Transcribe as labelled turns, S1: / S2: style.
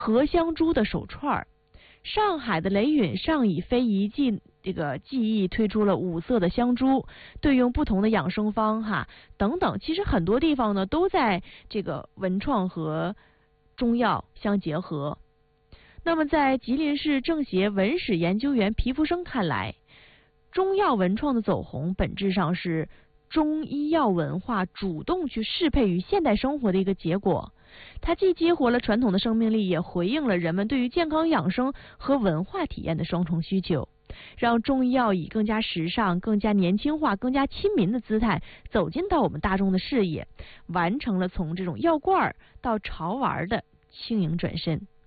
S1: 荷香珠的手串儿。上海的雷允上以非遗技艺推出了5色的香珠，对应不同的养生方等等。其实很多地方呢都在这个文创和中药相结合。那么在吉林市政协文史研究员皮福生看来，中药文创的走红本质上是中医药文化主动去适配于现代生活的一个结果。它既激活了传统的生命力，也回应了人们对于健康养生和文化体验的双重需求，让中医药以更加时尚、更加年轻化、更加亲民的姿态走进到我们大众的视野，完成了从这种药罐到潮玩的轻盈转身。